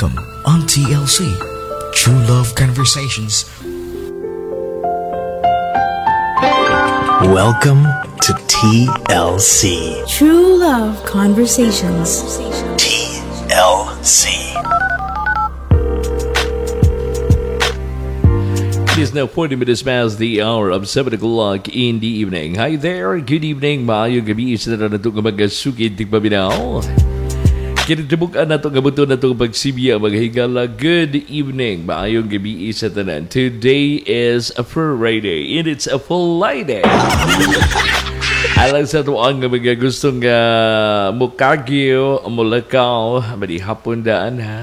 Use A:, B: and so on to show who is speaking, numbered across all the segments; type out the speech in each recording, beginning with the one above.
A: Welcome on TLC, True Love Conversations.
B: Welcome to TLC.
C: True Love Conversations.
B: TLC.
D: It is now 40 minutes past the hour of 7 o'clock in the evening. Hi there, good evening. Maayong gabi sa na itong mga sugid tigpabinaw. Kinitibukan na itong gabuto na itong pagsibiya mga higala. Good evening. Maayong gabi sa tanan. Today is a Friday and it's a full Friday. Alang sa ito ang mga gustong mukagyo, mulakaw, madihapon daan ha.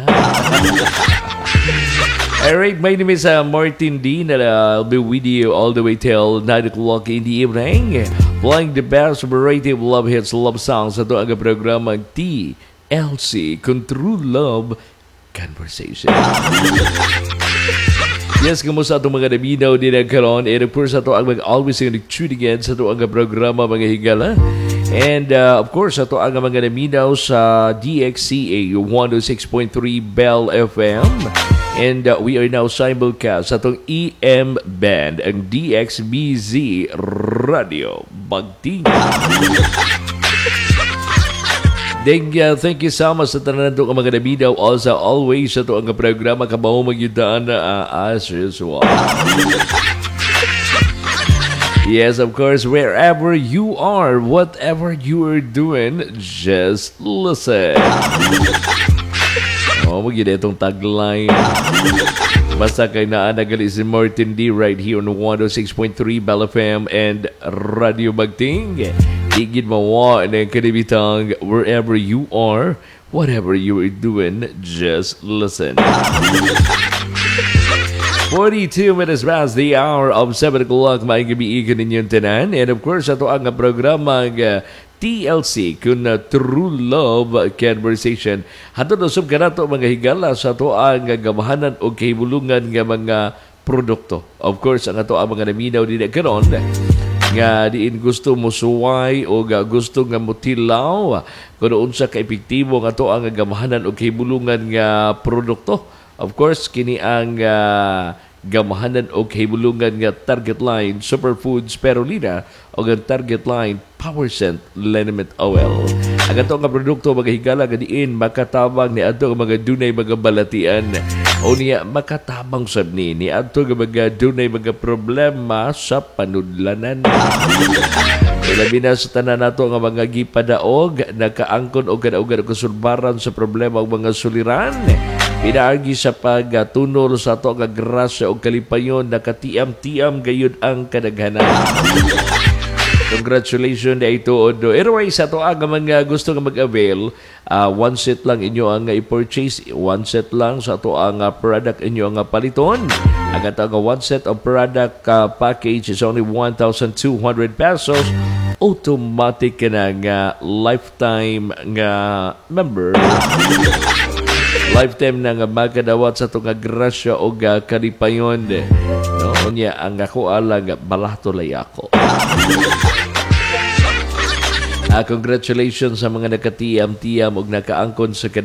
D: Alright, my name is Martin D. And I'll be with you all the way till 9 o'clock in the evening. Playing the best variety of love hits, love songs. Ito ang programa TLC, True Love Conversation. Yes, kamusta itong mga naminaw din ang karon. And of course, ito ang always yung tuning in sa ito ang programa mga higala. And of course, ito ang mga naminaw sa DXCA 106.3 Bell FM. And we are now simulcast sa itong EM Band, ang DXBZ Radio Bagting. Thank you so much sa tanan itong mga naminaw. Also, always sa ito ang programa kabaw magyudaan na as usual. Yes, of course, wherever you are, whatever you are doing, just listen. Magiging itong tagline. Basta kay naanagali si Martin D right here on 106.3 Bell FM and Radio Bagting. Digid mawa ng kanibitang wherever you are, whatever you are doing, just listen. 42 minutes past the hour of 7 o'clock. May gabi-ikan ninyong tanan. And of course, ito ang programa TLC kung True Love Conversation. Hato na sub ka na ito mga higala sa ito ang gamahanan o kahibulungan ng mga produkto. Of course, ang ito ang mga naminaw din karon nga diin gusto mo suway o gusto nga mutilaw kung noon sa kaepektibo nga ito ang gamahanan o kahibulungan nga produkto. Of course, kini ang gamahanan o kahibulungan nga target line Superfoods Spirulina o ang target line Power Scent Liniment Oil. Ang ito nga produkto mga higala nga diin makatabang ni ato mga dunay mga balatian o niya makatabang sab ni ato nga mga dunay mga problema sa panudlanan. Ilabi na sa tanan nato nga mga gipadaog nakaangkon o kadaugan o kasulbaran sa problema o mga suliran. Pinaagi sa pagtunol sa ito nga grasya o kalipayon nakatiam-tiam gayud ang kadaghanan. Congratulations na ito, Odo. Anyway, sa ito ang mga gusto nga mag-avail, one set lang inyo ang i-purchase, one set lang sa ito ang product inyo ang paliton. Ang ito ang one set of product package is only 1,200 pesos. Automatic ka na nga lifetime nga member. Lifetime na nga magkadawat sa itong grasya o kalipayon. Noon niya ang ako alang balahtolay ako. Congratulations sa mga nakatiyam-tiyam o nakaangkon sa